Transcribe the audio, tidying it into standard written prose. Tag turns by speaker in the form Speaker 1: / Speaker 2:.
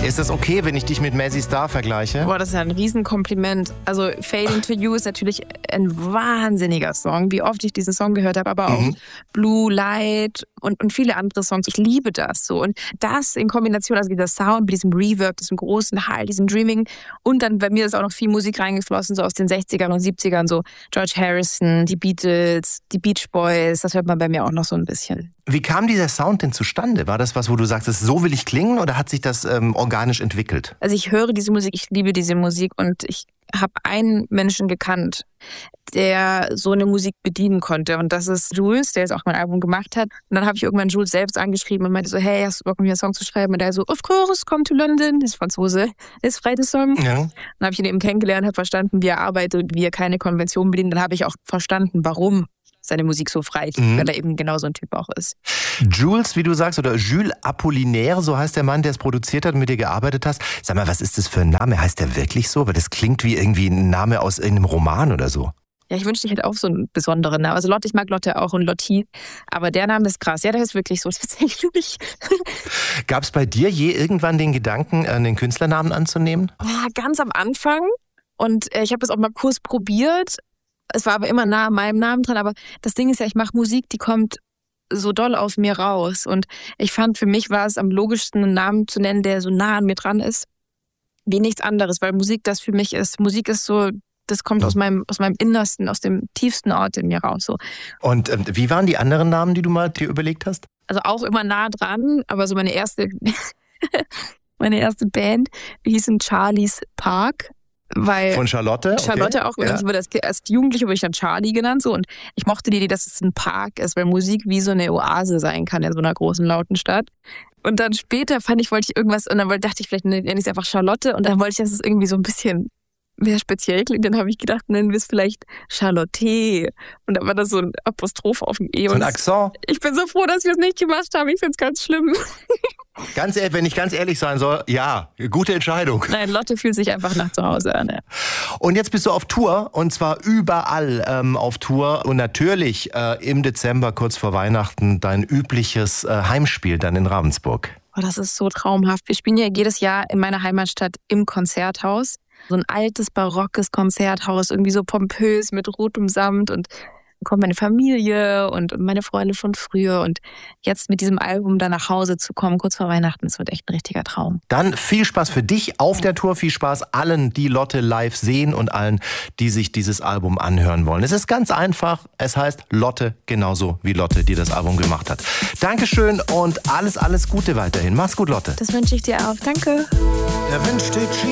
Speaker 1: Ist das okay, wenn ich dich mit Mazzy Star vergleiche?
Speaker 2: Boah, das ist ja ein Riesenkompliment. Also Fading to You ist natürlich ein wahnsinniger Song, wie oft ich diesen Song gehört habe, aber auch Blue Light und viele andere Songs. Ich liebe das so. Und das in Kombination, also dieser Sound mit diesem Reverb, diesem großen Hall, diesem Dreaming. Und dann bei mir ist auch noch viel Musik reingeflossen, so aus den 60ern und 70ern, so George Harrison, die Beatles, die Beach Boys. Das hört man bei mir auch noch so ein bisschen.
Speaker 1: Wie kam dieser Sound denn zustande? War das was, wo du sagst, so will ich klingen, oder hat sich das organisch entwickelt?
Speaker 2: Also ich höre diese Musik, ich liebe diese Musik und ich habe einen Menschen gekannt, der so eine Musik bedienen konnte. Und das ist Jules, der jetzt auch mein Album gemacht hat. Und dann habe ich irgendwann Jules selbst angeschrieben und meinte so, hey, hast du Bock, mir einen Song zu schreiben? Und der so, of course, come to London. Das ist Franzose, ist frei der Song.
Speaker 1: Ja.
Speaker 2: Dann habe ich ihn eben kennengelernt, habe verstanden, wie er arbeitet, wie er keine Konvention bedient. Dann habe ich auch verstanden, warum seine Musik so frei ist, weil er eben genau so ein Typ auch ist.
Speaker 1: Jules, wie du sagst, oder Jules Apollinaire, so heißt der Mann, der es produziert hat und mit dir gearbeitet hast. Sag mal, was ist das für ein Name? Heißt der wirklich so? Weil das klingt wie irgendwie ein Name aus irgendeinem Roman oder so.
Speaker 2: Ja, ich wünschte, ich hätte auch so einen besonderen Namen. Also Lotte, ich mag Lotte auch und Lotti, aber der Name ist krass. Ja, der ist wirklich so tatsächlich.
Speaker 1: Gab es bei dir je irgendwann den Gedanken, einen Künstlernamen anzunehmen?
Speaker 2: Ja, ganz am Anfang. Und ich habe das auch mal kurz probiert. Es war aber immer nah an meinem Namen dran. Aber das Ding ist ja, ich mache Musik, die kommt so doll aus mir raus. Und ich fand, für mich war es am logischsten, einen Namen zu nennen, der so nah an mir dran ist, wie nichts anderes. Weil Musik das für mich ist. Musik ist so, das kommt aus meinem Innersten, aus dem tiefsten Ort in mir raus. So.
Speaker 1: Und wie waren die anderen Namen, die du mal dir überlegt hast?
Speaker 2: Also auch immer nah dran, aber so meine erste Band, die hießen Charlie's Park. Weil
Speaker 1: von Charlotte?
Speaker 2: Charlotte
Speaker 1: okay.
Speaker 2: auch. Ja. Ich wurde als Jugendliche wurde ich dann Charlie genannt. So. Und ich mochte die Idee, dass es ein Park ist, weil Musik wie so eine Oase sein kann in so einer großen, lauten Stadt. Und dann später wollte ich irgendwas, und dann dachte ich, vielleicht nenne ich es einfach Charlotte. Und dann wollte ich, dass es irgendwie so ein bisschen mehr speziell klingt. Dann habe ich gedacht, nennen wir es vielleicht Charlotte. Und dann war das so ein Apostroph auf dem E.
Speaker 1: So ein Akzent.
Speaker 2: Ich bin so froh, dass wir es nicht gemacht haben. Ich finde es ganz schlimm.
Speaker 1: Ganz ehrlich, wenn ich ganz ehrlich sein soll, ja, gute Entscheidung.
Speaker 2: Nein, Lotte fühlt sich einfach nach zu Hause an. Ja.
Speaker 1: Und jetzt bist du auf Tour, und zwar überall auf Tour. Und natürlich im Dezember, kurz vor Weihnachten, dein übliches Heimspiel dann in Ravensburg.
Speaker 2: Oh, das ist so traumhaft. Wir spielen ja jedes Jahr in meiner Heimatstadt im Konzerthaus. So ein altes, barockes Konzerthaus, irgendwie so pompös mit rotem Samt, und kommt meine Familie und meine Freunde von früher, und jetzt mit diesem Album da nach Hause zu kommen, kurz vor Weihnachten, das wird echt ein richtiger Traum.
Speaker 1: Dann viel Spaß für dich auf der Tour, viel Spaß allen, die Lotte live sehen, und allen, die sich dieses Album anhören wollen. Es ist ganz einfach, es heißt Lotte, genauso wie Lotte, die das Album gemacht hat. Dankeschön und alles Gute weiterhin. Mach's gut, Lotte.
Speaker 2: Das wünsche ich dir auch. Danke.
Speaker 1: Der Wind steht schief.